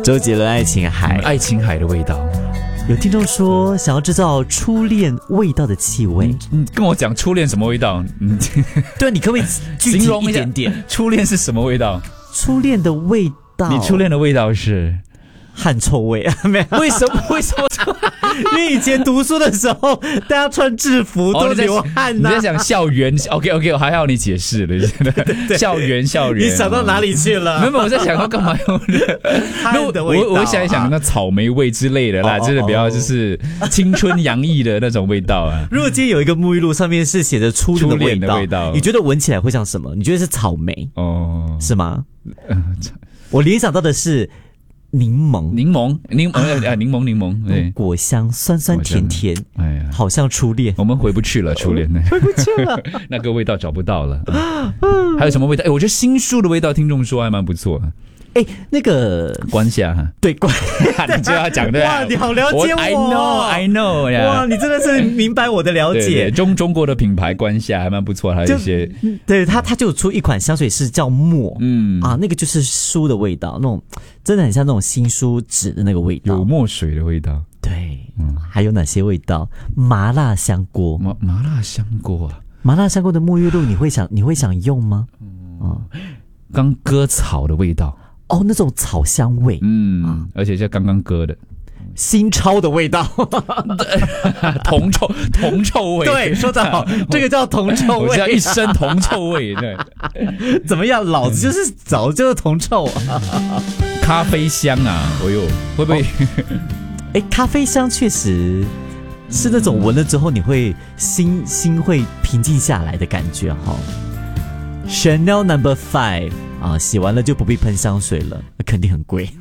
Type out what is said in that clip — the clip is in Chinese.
周杰伦《爱琴海》， 爱琴海的味道。 有听众说想要制造初恋味道的气味， 跟我讲初恋什么味道？ 对，你可不可以具体一点点？ 初恋是什么味道？ 初恋的味道， 你初恋的味道是汗臭味啊？没有？为什么？因为以前读书的时候，大家穿制服都流汗呐。 你在讲校园 ？OK， 还好你解释了，对校园。 你想到哪里去了？ 没有，我在想要干嘛用汗的味道。 我想一想那草莓味之类的啦，真的比较就是青春洋溢的那种味道啊。 如果今天有一个沐浴露，上面是写着初恋的味道，你觉得闻起来会像什么？你觉得是草莓？哦，是吗？我联想到的是。柠檬，对，果香酸酸甜甜，哎呀，好像初恋。 我们回不去了，初恋回不去了， 那个味道找不到了。还有什么味道？我觉得新书的味道，听众说还蛮不错。 那个关夏哈， 对关， 你就要讲对。 哇，你好了解我 ，I know 呀。 哇，你真的是明白我的了解。 对中国的品牌关夏还蛮不错，还有一些， 对它就有出一款香水是叫墨，那个就是书的味道，那种真的很像那种新书纸的那个味道， 有墨水的味道。 对，还有哪些味道？麻辣香锅， 麻辣香锅啊， 麻辣香锅的沐浴露你会想用吗？ 刚割草的味道。 那种草香味， 而且是刚刚割的， 新钞的味道， 铜臭味， 对，说得好，这个叫铜臭味， 我叫一身铜臭味，对， 怎么样？老子就是早就是铜臭啊！ 咖啡香啊，会不会？ 咖啡香确实是那种闻了之后你会心会平静下来的感觉哈。Chanel No. 5洗完了就不必喷香水了，肯定很贵。